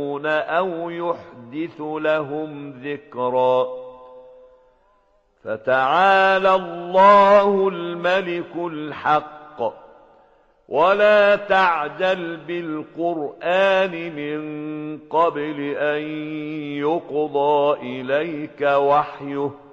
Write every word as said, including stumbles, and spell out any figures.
أو يحدث لهم ذكرا. فتعالى الله الملك الحق، ولا تعجل بالقرآن من قبل أن يقضى إليك وحيه